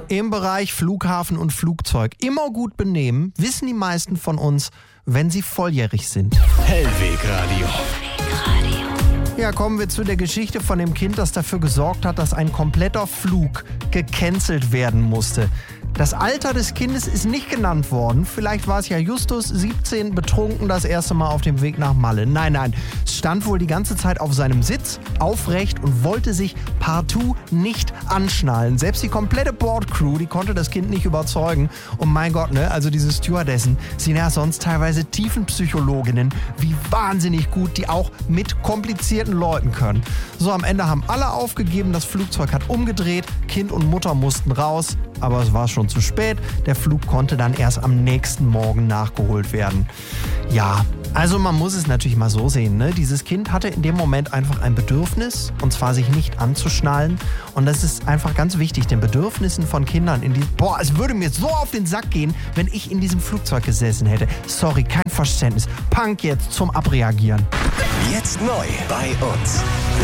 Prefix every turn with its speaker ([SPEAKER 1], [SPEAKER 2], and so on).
[SPEAKER 1] Im Bereich Flughafen und Flugzeug immer gut benehmen, wissen die meisten von uns, wenn sie volljährig sind.
[SPEAKER 2] Hellwegradio.
[SPEAKER 1] Ja, kommen wir zu der Geschichte von dem Kind, das dafür gesorgt hat, dass ein kompletter Flug gecancelt werden musste. Das Alter des Kindes ist nicht genannt worden. Vielleicht war es ja Justus, 17, betrunken das erste Mal auf dem Weg nach Malle. Nein, es stand wohl die ganze Zeit auf seinem Sitz, aufrecht und wollte sich partout nicht anschnallen. Selbst die komplette Bordcrew, die konnte das Kind nicht überzeugen. Und mein Gott, ne, also diese Stewardessen sind ja sonst teilweise Tiefenpsychologinnen. Wie wahnsinnig gut die auch mit komplizierten Leuten können. So, am Ende haben alle aufgegeben, das Flugzeug hat umgedreht, Kind und Mutter mussten raus. Aber es war schon zu spät. Der Flug konnte dann erst am nächsten Morgen nachgeholt werden. Ja, also man muss es natürlich mal so sehen, ne? Dieses Kind hatte in dem Moment einfach ein Bedürfnis, und zwar sich nicht anzuschnallen. Und das ist einfach ganz wichtig, den Bedürfnissen von Kindern es würde mir so auf den Sack gehen, wenn ich in diesem Flugzeug gesessen hätte. Sorry, kein Verständnis. Punk jetzt zum Abreagieren.
[SPEAKER 2] Jetzt neu bei uns.